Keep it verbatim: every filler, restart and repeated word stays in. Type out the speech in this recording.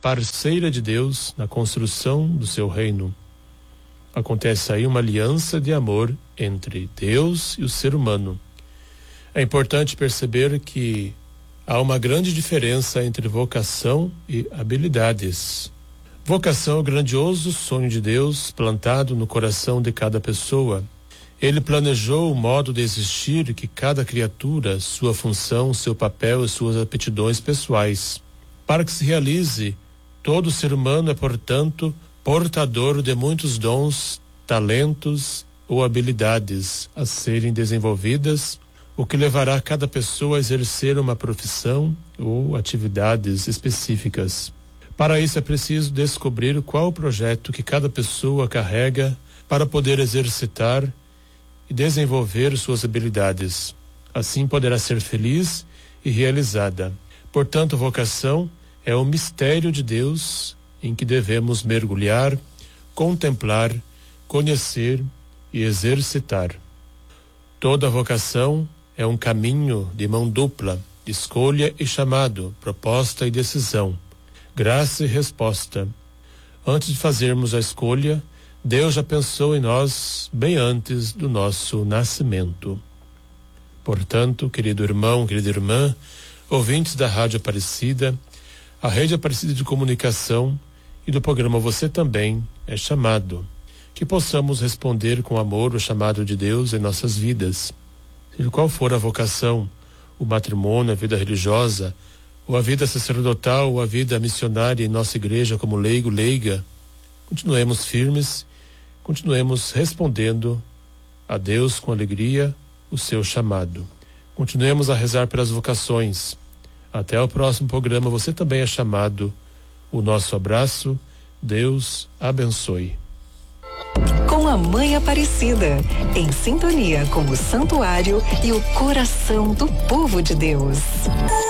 parceira de Deus na construção do seu reino. Acontece aí uma aliança de amor entre Deus e o ser humano. É importante perceber que há uma grande diferença entre vocação e habilidades. Vocação é o grandioso sonho de Deus plantado no coração de cada pessoa. Ele planejou o modo de existir que cada criatura, sua função, seu papel e suas aptidões pessoais. Para que se realize, todo ser humano é, portanto, portador de muitos dons, talentos ou habilidades a serem desenvolvidas, o que levará cada pessoa a exercer uma profissão ou atividades específicas. Para isso é preciso descobrir qual o projeto que cada pessoa carrega para poder exercitar e desenvolver suas habilidades. Assim poderá ser feliz e realizada. Portanto, vocação é o mistério de Deus em que devemos mergulhar, contemplar, conhecer e exercitar. Toda vocação é um caminho de mão dupla, de escolha e chamado, proposta e decisão, graça e resposta. Antes de fazermos a escolha, Deus já pensou em nós bem antes do nosso nascimento. Portanto, querido irmão, querida irmã, ouvintes da Rádio Aparecida, a Rede Aparecida de Comunicação e do programa Você Também é Chamado, que possamos responder com amor o chamado de Deus em nossas vidas. Seja qual for a vocação, o matrimônio, a vida religiosa, ou a vida sacerdotal, ou a vida missionária em nossa igreja como leigo, leiga, continuemos firmes, continuemos respondendo a Deus com alegria o seu chamado. Continuemos a rezar pelas vocações. Até o próximo programa, Você Também é Chamado. O nosso abraço, Deus abençoe. Com a Mãe Aparecida, em sintonia com o santuário e o coração do povo de Deus.